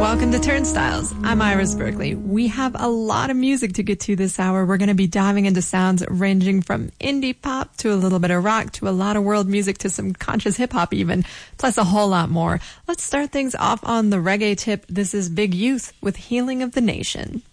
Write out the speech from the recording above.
Welcome to Turnstiles. I'm Iris Berkeley. We have a lot of music to get to this hour. We're going to be diving into sounds ranging from indie pop to a little bit of rock to a lot of world music to some conscious hip hop even, plus a whole lot more. Let's start things off on the reggae tip. This is Big Youth with Healing of the Nation.